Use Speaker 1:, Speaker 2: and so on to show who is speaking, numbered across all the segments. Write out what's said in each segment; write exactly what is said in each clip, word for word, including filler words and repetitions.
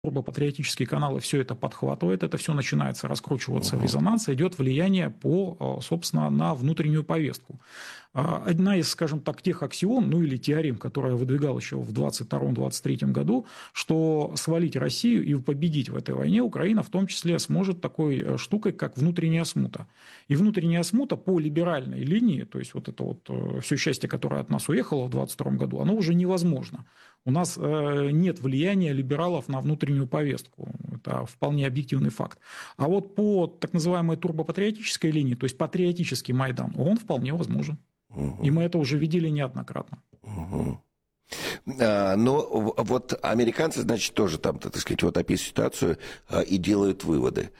Speaker 1: турбопатриотические каналы все это подхватывают, это все начинается раскручиваться в
Speaker 2: Мгм.
Speaker 1: резонанс, идет влияние по, э, собственно, на внутреннюю повестку. А, Одна из, скажем так, тех аксиом, ну или теорем, которая выдвигал еще в двадцать втором — двадцать третьем году, что свалить Россию и победить в этой войне Украина в том числе сможет такой э, штукой, как внутренняя смута. И внутренняя смута по либеральной линии, то есть вот это вот э, все счастье, которое от нас уехало в двадцать втором году, оно уже невозможно. У нас э, нет влияния либералов на внутреннюю повестку. Это вполне объективный факт. А вот по так называемой турбопатриотической линии, то есть патриотический Майдан, он вполне возможен. И
Speaker 2: Мгм.
Speaker 1: мы это уже видели неоднократно.
Speaker 2: Мгм. А, но в- вот американцы, значит, тоже там, так сказать, вот описывают ситуацию а, и делают выводы.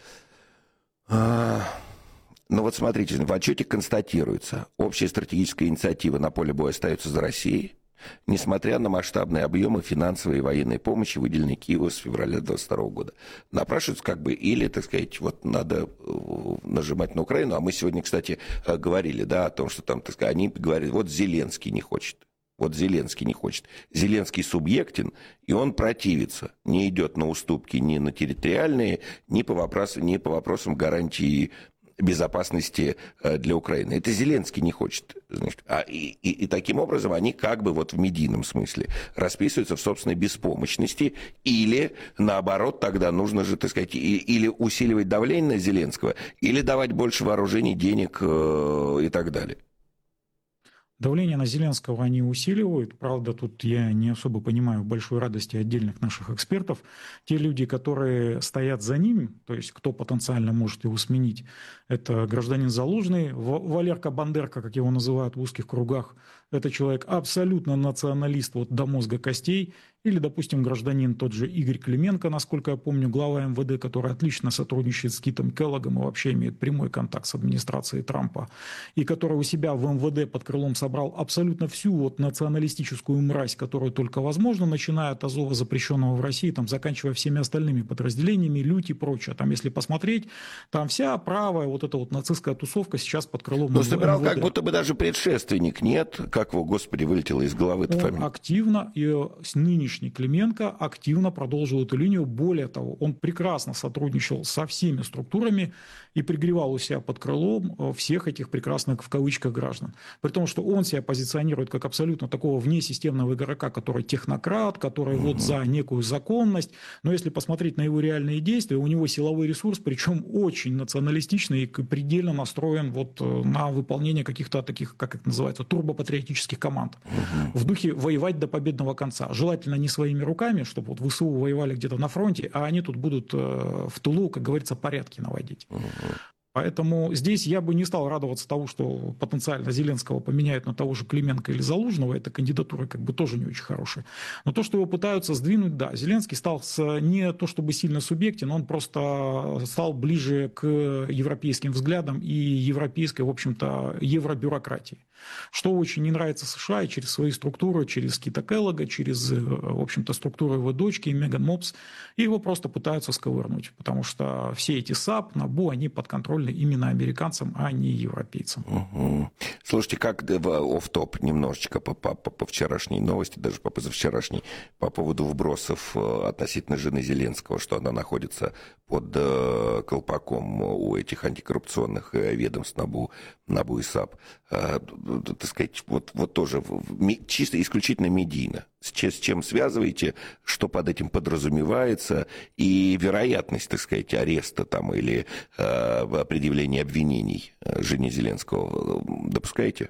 Speaker 2: А, Ну вот смотрите, в отчете констатируется, общая стратегическая инициатива на поле боя остается за Россией, несмотря на масштабные объемы финансовой и военной помощи, выделенной Киеву с февраля двадцать второго года. Напрашивается как бы или, так сказать, вот надо э, нажимать на Украину, а мы сегодня, кстати, э, говорили, да, о том, что там, так сказать, они говорят, вот Зеленский не хочет. Вот Зеленский не хочет. Зеленский субъектен, и он противится. Не идет на уступки ни на территориальные, ни по вопросам, ни по вопросам гарантии безопасности э, для Украины. Это Зеленский не хочет. Значит, а, и, и, и таким образом они как бы вот в медийном смысле расписываются в собственной беспомощности, или наоборот тогда нужно же, так сказать, и, или усиливать давление на Зеленского, или давать больше вооружений, денег э, и так далее.
Speaker 1: Давление на Зеленского они усиливают. Правда, тут я не особо понимаю большой радости отдельных наших экспертов. Те люди, которые стоят за ним, то есть кто потенциально может его сменить, это гражданин Залужный, Валерка Бандерка, как его называют в узких кругах. Это человек абсолютно националист вот до мозга костей. Или, допустим, гражданин тот же Игорь Клименко, насколько я помню, глава эм вэ дэ, который отлично сотрудничает с Китом Келлогом и вообще имеет прямой контакт с администрацией Трампа, и который у себя в эм вэ дэ под крылом собрал абсолютно всю вот националистическую мразь, которую только возможно, начиная от Азова, запрещенного в России, там, заканчивая всеми остальными подразделениями, Лють и прочее. Там, если посмотреть, там вся правая вот эта вот нацистская тусовка сейчас под крылом
Speaker 2: Но собирал
Speaker 1: эм вэ дэ.
Speaker 2: как будто бы даже предшественник, нет? Как его, господи, вылетело из головы эта
Speaker 1: Он
Speaker 2: фамилия?
Speaker 1: активно, и нынешний Клименко активно продолжил эту линию. Более того, он прекрасно сотрудничал со всеми структурами и пригревал у себя под крылом всех этих прекрасных, в кавычках, граждан. При том, что он себя позиционирует как абсолютно такого внесистемного игрока, который технократ, который
Speaker 2: Угу.
Speaker 1: вот за некую законность. Но если посмотреть на его реальные действия, у него силовой ресурс, причем очень националистичный и предельно настроен вот на выполнение каких-то таких, как это называется, турбопатриотических команд.
Speaker 2: Угу.
Speaker 1: В духе воевать до победного конца. Желательно не своими руками, чтобы вот ВСУ воевали где-то на фронте, а они тут будут в тылу, как говорится, порядки наводить.
Speaker 2: Угу.
Speaker 1: Поэтому здесь я бы не стал радоваться тому, что потенциально Зеленского поменяют на того же Клименко или Залужного. Эта кандидатура как бы тоже не очень хорошая. Но то, что его пытаются сдвинуть, да. Зеленский стал с, не то чтобы сильно субъектен, он просто стал ближе к европейским взглядам и европейской, в общем-то, евробюрократии. Что очень не нравится США, и через свои структуры, через Кита Келлога, через, в общем-то, структуру его дочки, Меган Мопс, его просто пытаются сковырнуть. Потому что все эти САП, НАБУ, они подконтрольны именно американцам, а не европейцам.
Speaker 2: Угу. Слушайте, как офф-топ немножечко по, по, по вчерашней новости, даже по позавчерашней, по поводу вбросов относительно жены Зеленского, что она находится под э, колпаком у этих антикоррупционных ведомств НАБУ, НАБУ и САП. Э, так сказать, вот, вот тоже чисто исключительно медийно. С чем связываете, что под этим подразумевается, и вероятность, так сказать, ареста там или э, предъявления обвинений жене Зеленского допускаете?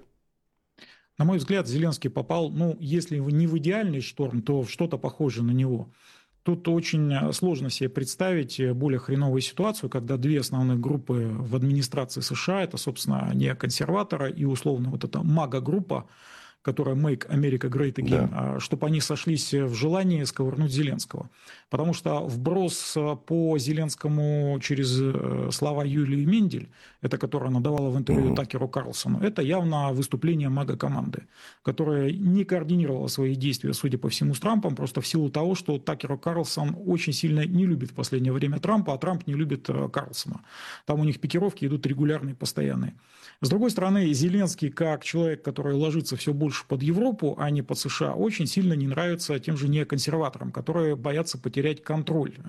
Speaker 1: На мой взгляд, Зеленский попал, ну, если не в идеальный шторм, то в что-то похожее на него. Тут очень сложно себе представить более хреновую ситуацию, когда две основных группы в администрации США, это, собственно, неоконсерваторы и условно вот эта мага-группа, которая Make America Great Again, да. Чтобы они сошлись в желании сковырнуть Зеленского. Потому что вброс по Зеленскому через слова Юлии Мендель, это которая она давала в интервью mm-hmm. Такеру Карлсону, это явно выступление мага-команды, которая не координировала свои действия, судя по всему, с Трампом, просто в силу того, что Такер Карлсон очень сильно не любит в последнее время Трампа, а Трамп не любит Карлсона. Там у них пикировки идут регулярные, постоянные. С другой стороны, Зеленский, как человек, который ложится все больше больше под Европу, а не под США, очень сильно не нравится тем же неоконсерваторам, которые боятся потерять контроль